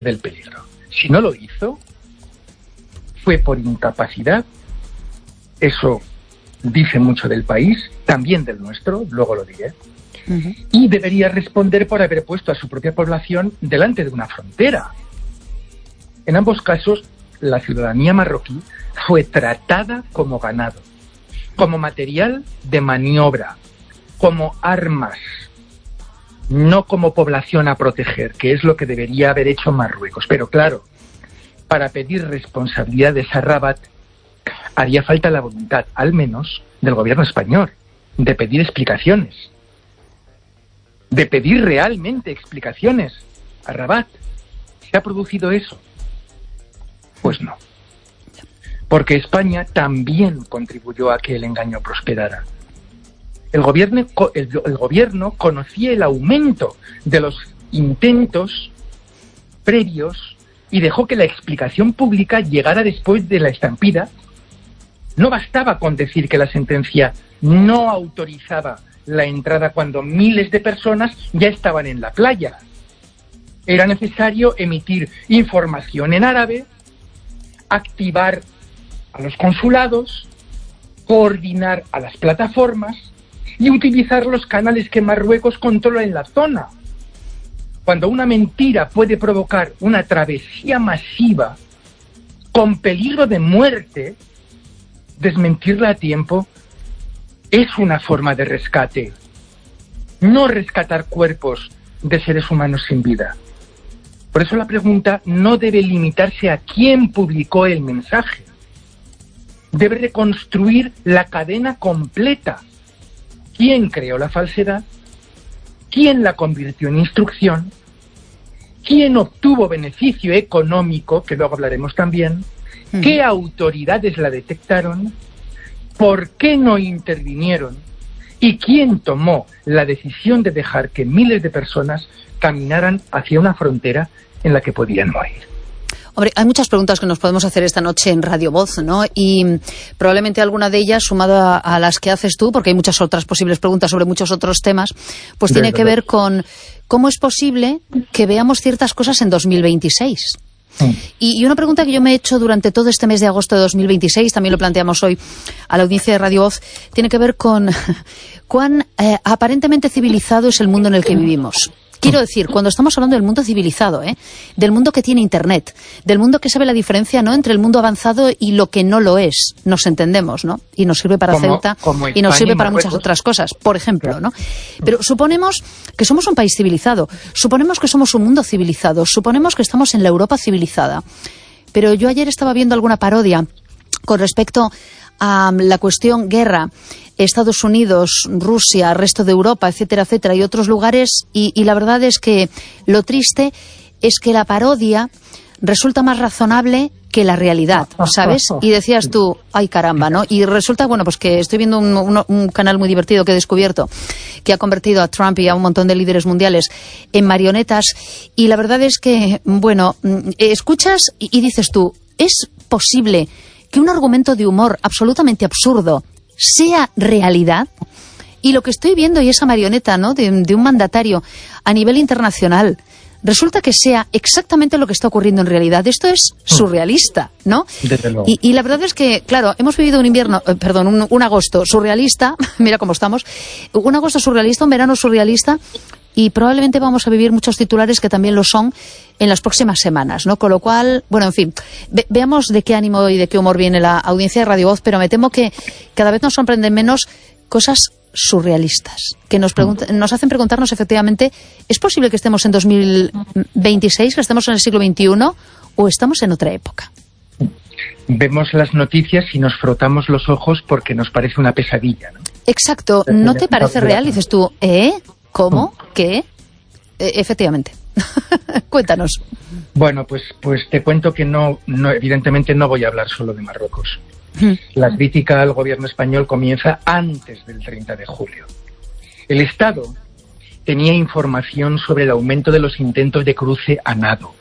del peligro. Si no lo hizo, fue por incapacidad. Eso dice mucho del país, también del nuestro, luego lo diré. Y debería responder por haber puesto a su propia población delante de una frontera. En ambos casos, la ciudadanía marroquí fue tratada como ganado, como material de maniobra, como armas, no como población a proteger, que es lo que debería haber hecho Marruecos. Pero claro, para pedir responsabilidades a Rabat haría falta la voluntad, al menos, del gobierno español, de pedir explicaciones, de pedir realmente explicaciones a Rabat. ¿Se ha producido eso? Pues no. Porque España también contribuyó a que el engaño prosperara. El gobierno conocía el aumento de los intentos previos y dejó que la explicación pública llegara después de la estampida. No bastaba con decir que la sentencia no autorizaba la entrada cuando miles de personas ya estaban en la playa. Era necesario emitir información en árabe, activar a los consulados, coordinar a las plataformas y utilizar los canales que Marruecos controla en la zona. Cuando una mentira puede provocar una travesía masiva con peligro de muerte, desmentirla a tiempo es una forma de rescate. No rescatar cuerpos de seres humanos sin vida. Por eso la pregunta no debe limitarse a quién publicó el mensaje. Debe reconstruir la cadena completa. ¿Quién creó la falsedad? ¿Quién la convirtió en instrucción? ¿Quién obtuvo beneficio económico? Que luego hablaremos también. ¿Qué autoridades la detectaron? ¿Por qué no intervinieron? ¿Y quién tomó la decisión de dejar que miles de personas caminaran hacia una frontera en la que podían morir? Hombre, hay muchas preguntas que nos podemos hacer esta noche en Radio Voz, ¿no? Y probablemente alguna de ellas, sumado a las que haces tú, porque hay muchas otras posibles preguntas sobre muchos otros temas, pues tiene que ver con cómo es posible que veamos ciertas cosas en 2026. Y una pregunta que yo me he hecho durante todo este mes de agosto de 2026, también lo planteamos hoy a la audiencia de Radio Voz, tiene que ver con cuán aparentemente civilizado es el mundo en el que vivimos. Quiero decir, cuando estamos hablando del mundo civilizado, del mundo que tiene Internet, del mundo que sabe la diferencia, ¿no?, entre el mundo avanzado y lo que no lo es, nos entendemos, ¿no? Y nos sirve para Ceuta y nos sirve para muchas otras cosas, por ejemplo, ¿no? Pero suponemos que somos un país civilizado, suponemos que somos un mundo civilizado, suponemos que estamos en la Europa civilizada. Pero yo ayer estaba viendo alguna parodia con respecto a la cuestión guerra, Estados Unidos, Rusia, resto de Europa, etcétera, etcétera, y otros lugares, y la verdad es que lo triste es que la parodia resulta más razonable que la realidad, ¿sabes? Y decías tú, ay caramba, ¿no? Y resulta, bueno, pues que estoy viendo un canal muy divertido que he descubierto, que ha convertido a Trump y a un montón de líderes mundiales en marionetas, y la verdad es que, bueno, escuchas y dices tú, ¿es posible que un argumento de humor absolutamente absurdo sea realidad? Y lo que estoy viendo, y esa marioneta, ¿no?, de un mandatario a nivel internacional, resulta que sea exactamente lo que está ocurriendo en realidad. Esto es surrealista, ¿no? Y la verdad es que, claro, hemos vivido un agosto surrealista, mira cómo estamos, un agosto surrealista, un verano surrealista, y probablemente vamos a vivir muchos titulares que también lo son en las próximas semanas, ¿no? Con lo cual, bueno, en fin, veamos de qué ánimo y de qué humor viene la audiencia de Radio Voz, pero me temo que cada vez nos sorprenden menos cosas surrealistas, que nos hacen preguntarnos efectivamente, ¿es posible que estemos en 2026, que estemos en el siglo XXI, o estamos en otra época? Vemos las noticias y nos frotamos los ojos porque nos parece una pesadilla, ¿no? Exacto, ¿no te parece real? Dices tú, ¿cómo? ¿Qué? Efectivamente. Cuéntanos. Bueno, pues te cuento que no, evidentemente no voy a hablar solo de Marruecos. La crítica al gobierno español comienza antes del 30 de julio. El Estado tenía información sobre el aumento de los intentos de cruce a nado.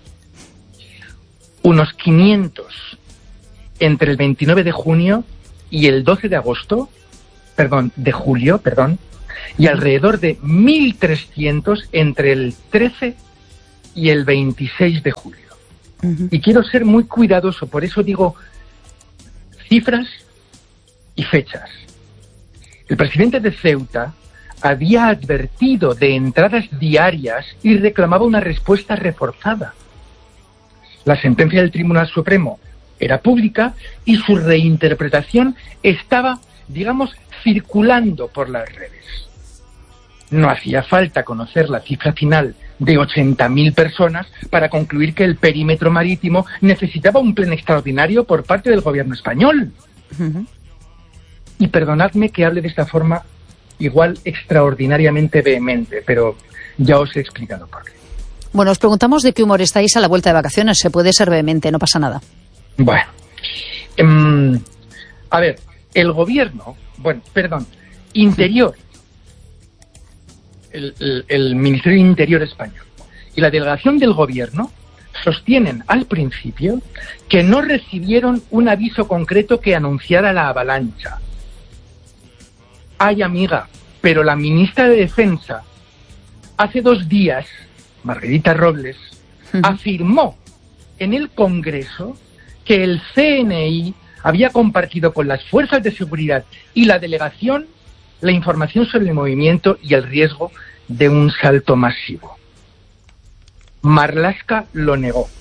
Unos 500 entre el 29 de junio y el 12 de julio, y alrededor de 1.300 entre el 13 y el 26 de julio. Y quiero ser muy cuidadoso, por eso digo cifras y fechas. El presidente de Ceuta había advertido de entradas diarias y reclamaba una respuesta reforzada. La sentencia del Tribunal Supremo era pública y su reinterpretación estaba, digamos, circulando por las redes. No hacía falta conocer la cifra final de 80.000 personas para concluir que el perímetro marítimo necesitaba un plan extraordinario por parte del gobierno español. Y perdonadme que hable de esta forma igual extraordinariamente vehemente, pero ya os he explicado por qué. Bueno, os preguntamos de qué humor estáis a la vuelta de vacaciones. Se puede ser vehemente, no pasa nada. Bueno, a ver, el gobierno, Interior, el Ministerio de Interior español y la delegación del gobierno sostienen al principio que no recibieron un aviso concreto que anunciara la avalancha. Ay, amiga, pero la ministra de Defensa, hace 2 días, Margarita Robles, afirmó en el Congreso que el CNI había compartido con las fuerzas de seguridad y la delegación la información sobre el movimiento y el riesgo de un salto masivo. Marlaska lo negó.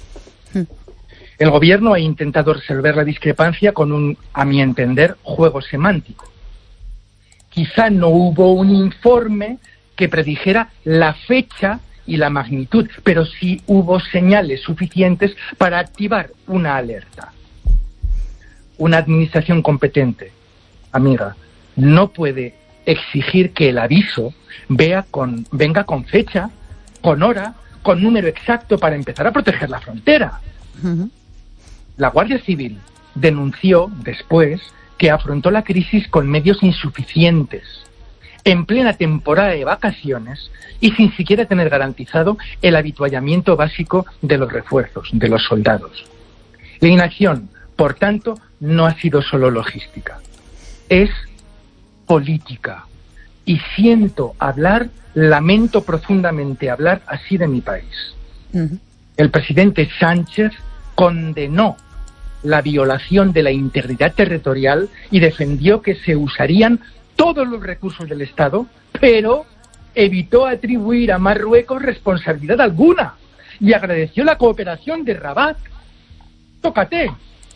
El gobierno ha intentado resolver la discrepancia con un, a mi entender, juego semántico. Quizá no hubo un informe que predijera la fecha y la magnitud, pero sí hubo señales suficientes para activar una alerta. Una administración competente, amiga, no puede exigir que el aviso venga con fecha, con hora, con número exacto para empezar a proteger la frontera. La Guardia Civil denunció después que afrontó la crisis con medios insuficientes, en plena temporada de vacaciones y sin siquiera tener garantizado el habituallamiento básico de los refuerzos, de los soldados. La inacción, por tanto, no ha sido solo logística, es política. Y lamento profundamente hablar así de mi país. El presidente Sánchez condenó la violación de la integridad territorial y defendió que se usarían todos los recursos del Estado, pero evitó atribuir a Marruecos responsabilidad alguna y agradeció la cooperación de Rabat. ¡Tócate!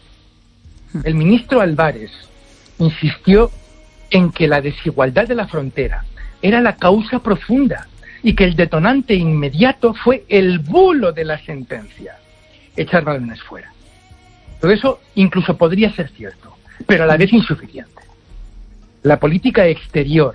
El ministro Álvarez insistió en que la desigualdad de la frontera era la causa profunda y que el detonante inmediato fue el bulo de la sentencia. Echar balones fuera. Todo eso incluso podría ser cierto, pero a la vez insuficiente. La política exterior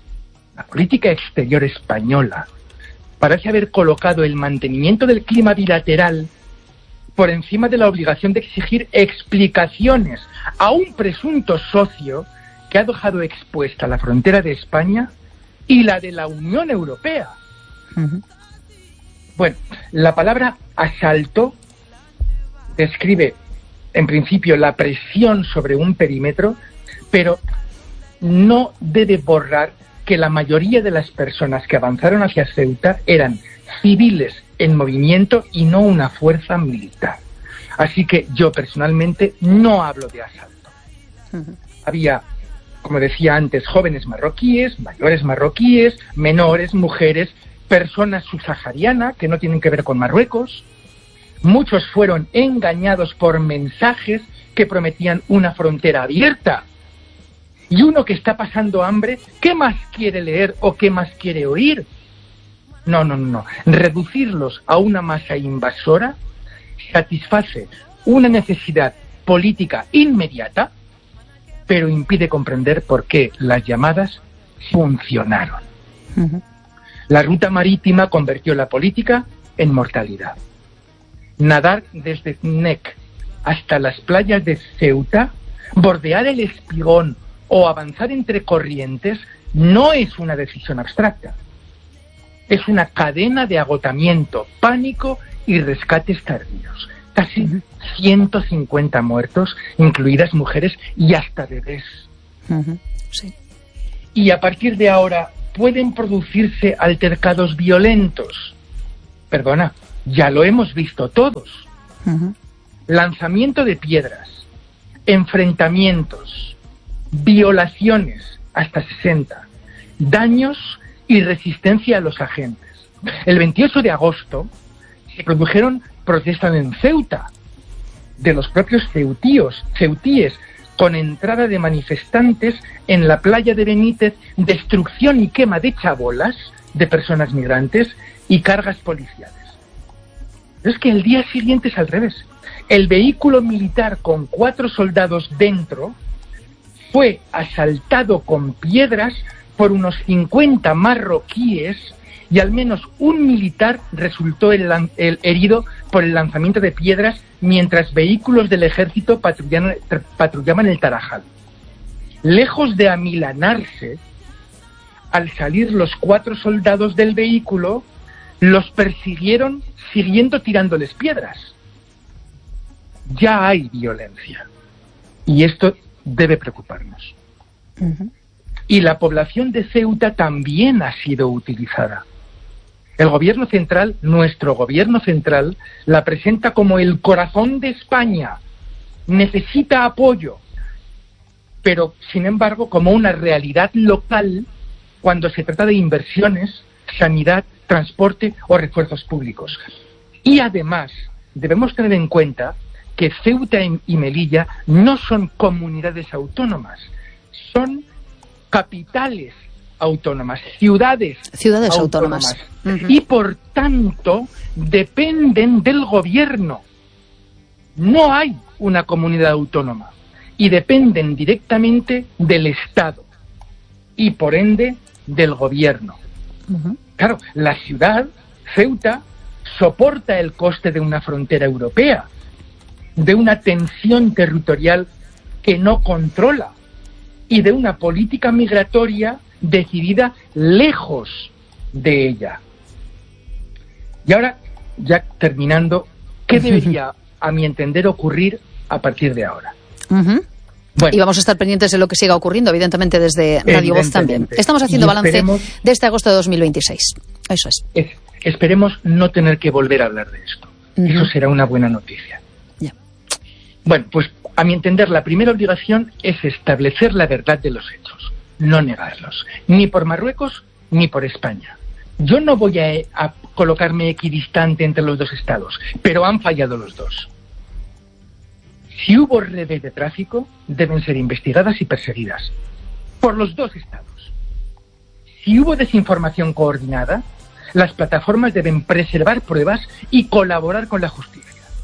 española parece haber colocado el mantenimiento del clima bilateral por encima de la obligación de exigir explicaciones a un presunto socio que ha dejado expuesta la frontera de España y la de la Unión Europea. Bueno, la palabra asalto describe, en principio, la presión sobre un perímetro, pero no debe borrar que la mayoría de las personas que avanzaron hacia Ceuta eran civiles en movimiento y no una fuerza militar. Así que yo personalmente no hablo de asalto. Había, como decía antes, jóvenes marroquíes, mayores marroquíes, menores, mujeres, personas subsaharianas que no tienen que ver con Marruecos. Muchos fueron engañados por mensajes que prometían una frontera abierta. Y uno que está pasando hambre, ¿qué más quiere leer o qué más quiere oír? No. Reducirlos a una masa invasora satisface una necesidad política inmediata, pero impide comprender por qué las llamadas funcionaron. La ruta marítima convirtió la política en mortalidad. Nadar desde Cnec hasta las playas de Ceuta, bordear el Espigón o avanzar entre corrientes no es una decisión abstracta. Es una cadena de agotamiento, pánico y rescates tardíos. Casi 150 muertos, incluidas mujeres y hasta bebés. Sí. Y a partir de ahora pueden producirse altercados violentos. Perdona, ya lo hemos visto todos. Lanzamiento de piedras, enfrentamientos, violaciones hasta 60, daños y resistencia a los agentes. El 28 de agosto se produjeron protestas en Ceuta de los propios ceutíes, con entrada de manifestantes en la playa de Benítez, destrucción y quema de chabolas de personas migrantes y cargas policiales. Es que el día siguiente es al revés. El vehículo militar con 4 soldados dentro fue asaltado con piedras por unos 50 marroquíes y al menos un militar resultó herido por el lanzamiento de piedras mientras vehículos del ejército patrullaban el Tarajal. Lejos de amilanarse, al salir los 4 soldados del vehículo, los persiguieron siguiendo tirándoles piedras. Ya hay violencia y esto debe preocuparnos. Y la población de Ceuta también ha sido utilizada. El gobierno central, nuestro gobierno central, la presenta como el corazón de España. Necesita apoyo, pero sin embargo como una realidad local cuando se trata de inversiones, sanidad, transporte o refuerzos públicos. Y además debemos tener en cuenta que Ceuta y Melilla no son comunidades autónomas, son capitales autónomas, ciudades autónomas. Y por tanto dependen del gobierno. No hay una comunidad autónoma y dependen directamente del Estado y por ende del gobierno. Claro, la ciudad, Ceuta, soporta el coste de una frontera europea, de una tensión territorial que no controla y de una política migratoria decidida lejos de ella. Y ahora, ya terminando, ¿qué debería, a mi entender, ocurrir a partir de ahora? Bueno, y vamos a estar pendientes de lo que siga ocurriendo, evidentemente, desde Radio Voz también. Estamos haciendo balance de este agosto de 2026. Eso es. Esperemos no tener que volver a hablar de esto. Eso será una buena noticia. Bueno, pues a mi entender la primera obligación es establecer la verdad de los hechos, no negarlos, ni por Marruecos ni por España. Yo no voy a colocarme equidistante entre los dos estados, pero han fallado los dos. Si hubo redes de tráfico, deben ser investigadas y perseguidas por los dos estados. Si hubo desinformación coordinada, las plataformas deben preservar pruebas y colaborar con la justicia.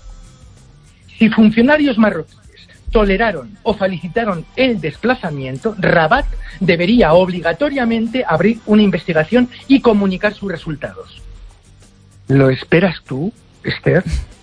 Si funcionarios marroquíes toleraron o facilitaron el desplazamiento, Rabat debería obligatoriamente abrir una investigación y comunicar sus resultados. ¿Lo esperas tú, Esther?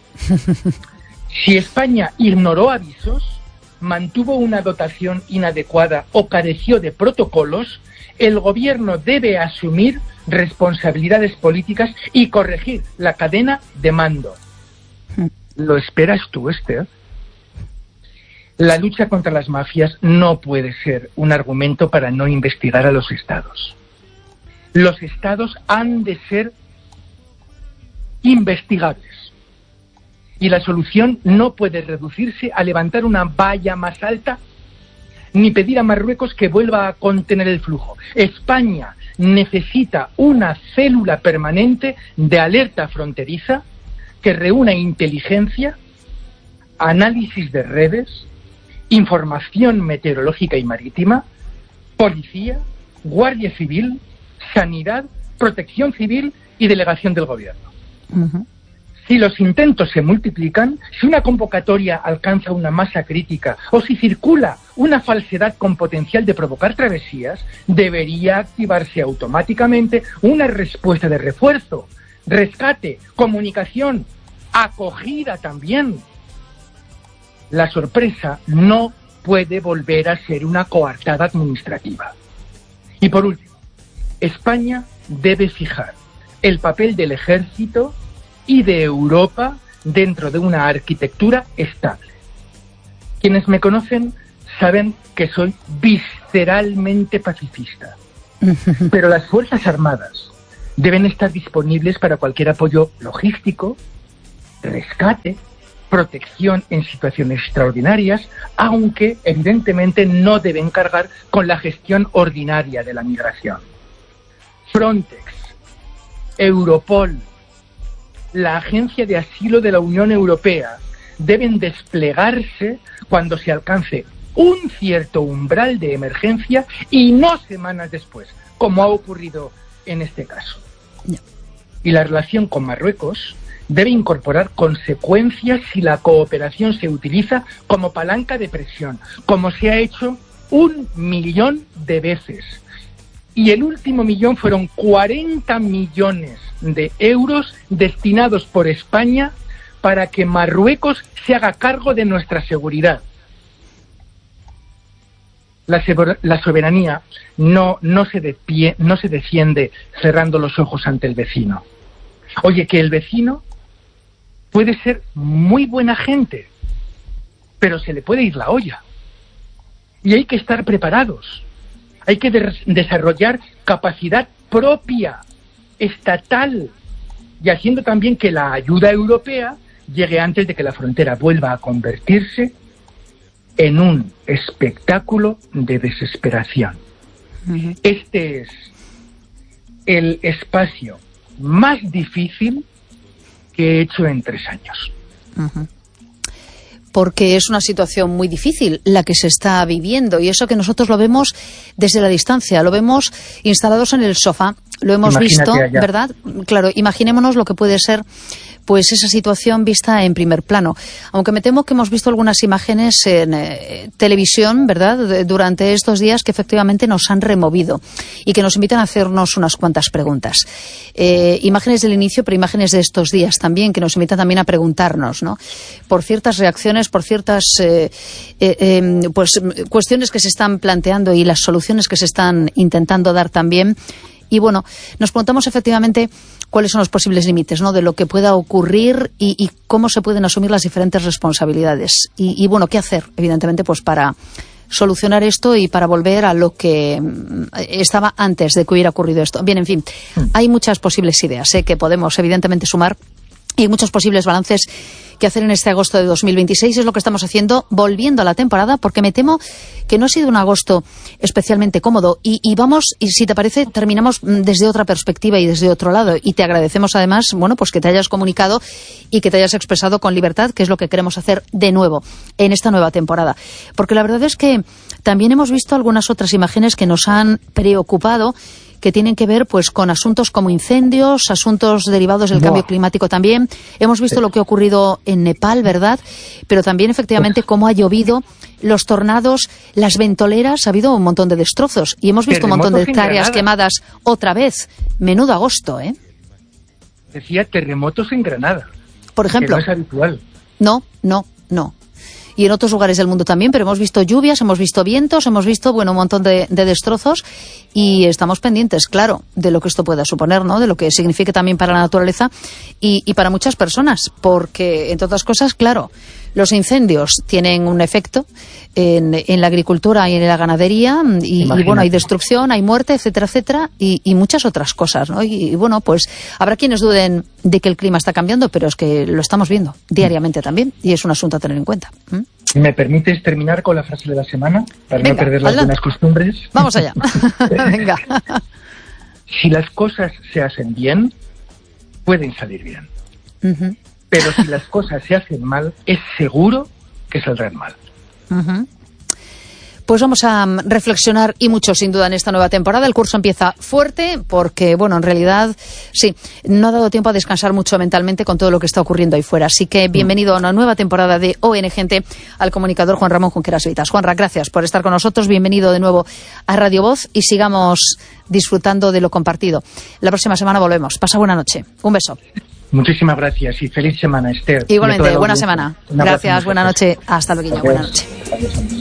Si España ignoró avisos, mantuvo una dotación inadecuada o careció de protocolos, el gobierno debe asumir responsabilidades políticas y corregir la cadena de mando. ¿Lo esperas tú, Esther? La lucha contra las mafias no puede ser un argumento para no investigar a los estados. Los estados han de ser investigables. Y la solución no puede reducirse a levantar una valla más alta ni pedir a Marruecos que vuelva a contener el flujo. España necesita una célula permanente de alerta fronteriza que reúna inteligencia, análisis de redes, información meteorológica y marítima, policía, guardia civil, sanidad, protección civil y delegación del gobierno. Si los intentos se multiplican, si una convocatoria alcanza una masa crítica o si circula una falsedad con potencial de provocar travesías, debería activarse automáticamente una respuesta de refuerzo, rescate, comunicación, acogida también. La sorpresa no puede volver a ser una coartada administrativa. Y por último, España debe fijar el papel del ejército y de Europa dentro de una arquitectura estable. Quienes me conocen saben que soy visceralmente pacifista, pero las Fuerzas Armadas, deben estar disponibles para cualquier apoyo logístico, rescate, protección en situaciones extraordinarias, aunque evidentemente no deben cargar con la gestión ordinaria de la migración. Frontex, Europol, la Agencia de Asilo de la Unión Europea deben desplegarse cuando se alcance un cierto umbral de emergencia y no semanas después, como ha ocurrido en este caso. No. Y la relación con Marruecos debe incorporar consecuencias si la cooperación se utiliza como palanca de presión, como se ha hecho 1 millón de veces. Y el último millón fueron 40 millones de euros destinados por España para que Marruecos se haga cargo de nuestra seguridad. La soberanía no se defiende cerrando los ojos ante el vecino. Oye, que el vecino puede ser muy buena gente, pero se le puede ir la olla. Y hay que estar preparados. Hay que desarrollar capacidad propia, estatal, y haciendo también que la ayuda europea llegue antes de que la frontera vuelva a convertirse en un espectáculo de desesperación. Uh-huh. Este es el espacio más difícil que he hecho en 3 años. Uh-huh. Porque es una situación muy difícil la que se está viviendo, y eso que nosotros lo vemos desde la distancia, lo vemos instalados en el sofá, lo hemos visto, allá, ¿verdad? Claro, imaginémonos lo que puede ser pues esa situación vista en primer plano. Aunque me temo que hemos visto algunas imágenes en televisión, ¿verdad?, durante estos días que efectivamente nos han removido y que nos invitan a hacernos unas cuantas preguntas. Imágenes del inicio, pero imágenes de estos días también, que nos invitan también a preguntarnos, ¿no?, por ciertas reacciones, por ciertas pues cuestiones que se están planteando y las soluciones que se están intentando dar también. Y bueno, nos preguntamos efectivamente cuáles son los posibles límites, ¿no?, de lo que pueda ocurrir y cómo se pueden asumir las diferentes responsabilidades. Y bueno, ¿qué hacer? Evidentemente, pues para solucionar esto y para volver a lo que estaba antes de que hubiera ocurrido esto. Bien, en fin, hay muchas posibles ideas que podemos evidentemente sumar y muchos posibles balances que hacer en este agosto de 2026. Es lo que estamos haciendo, volviendo a la temporada, porque me temo que no ha sido un agosto especialmente cómodo. Y vamos, y si te parece, terminamos desde otra perspectiva y desde otro lado. Y te agradecemos además, bueno, pues que te hayas comunicado y que te hayas expresado con libertad, que es lo que queremos hacer de nuevo en esta nueva temporada. Porque la verdad es que también hemos visto algunas otras imágenes que nos han preocupado, que tienen que ver pues con asuntos como incendios, asuntos derivados del cambio climático también. Hemos visto lo que ha ocurrido en Nepal, ¿verdad? Pero también efectivamente cómo ha llovido, los tornados, las ventoleras, ha habido un montón de destrozos y hemos visto un montón de hectáreas quemadas otra vez. Menudo agosto, ¿eh? Decía terremotos en Granada. Por ejemplo. Que no es habitual. No. Y en otros lugares del mundo también, pero hemos visto lluvias, hemos visto vientos, hemos visto, bueno, un montón de destrozos y estamos pendientes, claro, de lo que esto pueda suponer, ¿no?, de lo que signifique también para la naturaleza y para muchas personas, porque, entre otras cosas, claro, los incendios tienen un efecto en la agricultura y en la ganadería y bueno, hay destrucción, hay muerte, etcétera, etcétera, y muchas otras cosas, ¿no? Y bueno, pues habrá quienes duden de que el clima está cambiando, pero es que lo estamos viendo diariamente también y es un asunto a tener en cuenta. ¿Me permites terminar con la frase de la semana para no perder las buenas costumbres? Vamos allá. Venga. Si las cosas se hacen bien, pueden salir bien. Uh-huh. Pero si las cosas se hacen mal, es seguro que saldrán mal. Uh-huh. Pues vamos a reflexionar y mucho, sin duda, en esta nueva temporada. El curso empieza fuerte porque, bueno, en realidad, sí, no ha dado tiempo a descansar mucho mentalmente con todo lo que está ocurriendo ahí fuera. Así que bienvenido a una nueva temporada de ON Gente, al comunicador Juan Ramón Junqueras Vitas. Juanra, gracias por estar con nosotros. Bienvenido de nuevo a Radio Voz y sigamos disfrutando de lo compartido. La próxima semana volvemos. Pasa buena noche. Un beso. Muchísimas gracias y feliz semana, Esther. Igualmente, buena semana. Gracias, buena noche. Hasta luego. Buena noche.